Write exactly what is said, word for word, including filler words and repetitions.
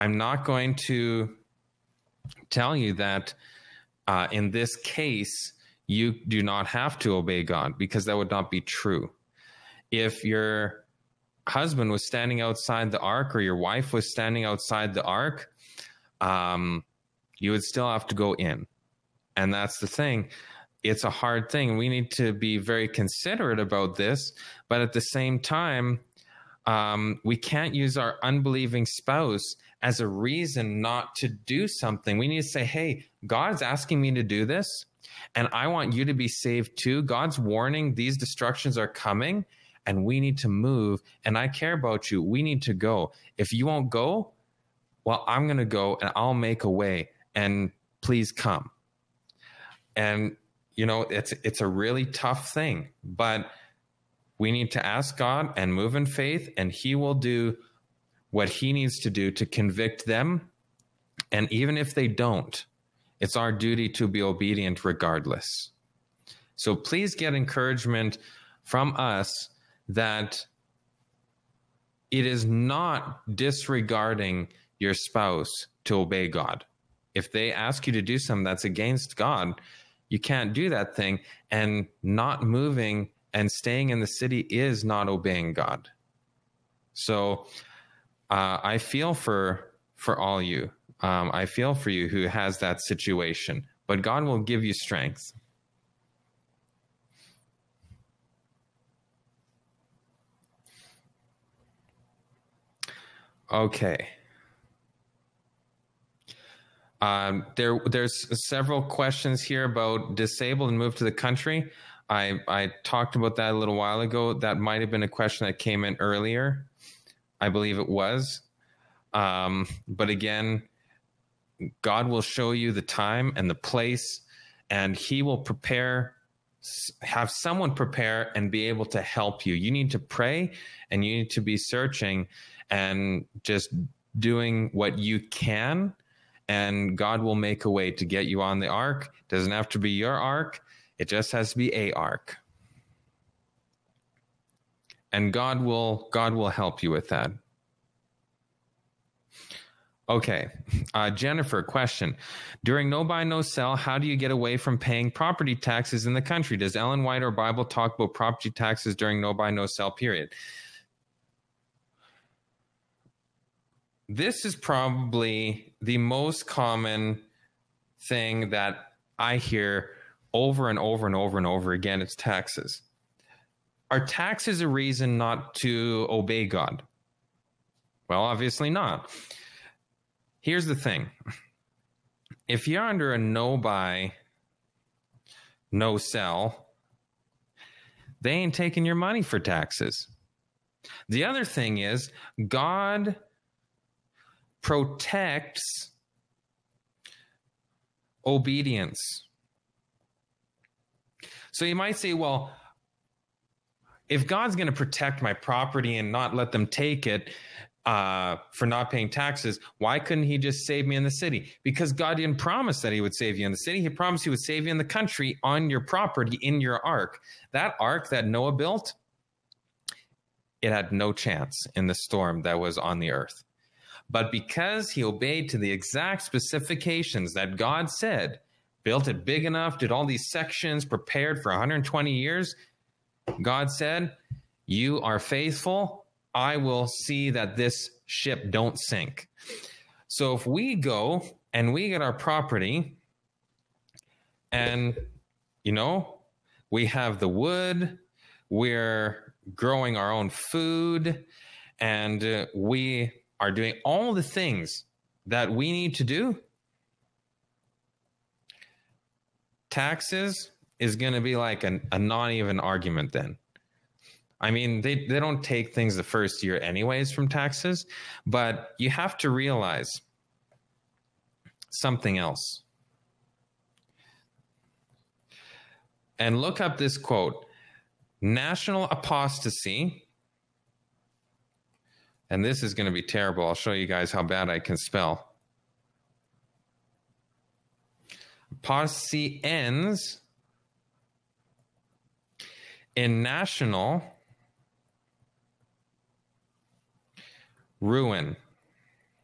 I'm not going to tell you that uh, in this case, you do not have to obey God, because that would not be true. If your husband was standing outside the ark, or your wife was standing outside the ark, um, you would still have to go in. And that's the thing. It's a hard thing. We need to be very considerate about this, but at the same time, um, we can't use our unbelieving spouse as a reason not to do something. We need to say, hey, God's asking me to do this, and I want you to be saved too. God's warning, these destructions are coming, and we need to move, and I care about you. We need to go. If you won't go, well, I'm going to go, and I'll make a way, and please come. And, you know, it's it's a really tough thing, but we need to ask God and move in faith, and he will do what he needs to do to convict them. And even if they don't, it's our duty to be obedient regardless. So please get encouragement from us that it is not disregarding your spouse to obey God. If they ask you to do something that's against God, you can't do that thing. And not moving and staying in the city is not obeying God. So uh, I feel for for all you. Um, I feel for you who has that situation. But God will give you strength. Okay. Um, there, there's several questions here about disabled and moved to the country. I, I talked about that a little while ago. That might have been a question that came in earlier. I believe it was. Um, but again, God will show you the time and the place, and he will prepare, have someone prepare and be able to help you. You need to pray, and you need to be searching and just doing what you can. And God will make a way to get you on the ark. It doesn't have to be your ark. It just has to be a ark. And God will, God will help you with that. Okay. Uh, Jennifer, question. During no buy, no sell, how do you get away from paying property taxes in the country? Does Ellen White or Bible talk about property taxes during no buy, no sell period? This is probably the most common thing that I hear over and over and over and over again. It's taxes. Are taxes a reason not to obey God? Well, obviously not. Here's the thing. If you're under a no buy, no sell, they ain't taking your money for taxes. The other thing is, God protects obedience. So you might say, well, if God's going to protect my property and not let them take it uh, for not paying taxes, why couldn't he just save me in the city? Because God didn't promise that he would save you in the city. He promised he would save you in the country, on your property, in your ark. That ark that Noah built, it had no chance in the storm that was on the earth. But because he obeyed to the exact specifications that God said, built it big enough, did all these sections, prepared for one hundred twenty years, God said, you are faithful. I will see that this ship don't sink. So if we go and we get our property and, you know, we have the wood, we're growing our own food, and uh, we are doing all the things that we need to do, taxes is going to be like an, a non-even argument then. I mean, they, they don't take things the first year anyways from taxes, but you have to realize something else. And look up this quote, national apostasy. And this is going to be terrible. I'll show you guys how bad I can spell. Apostasy ends in national ruin.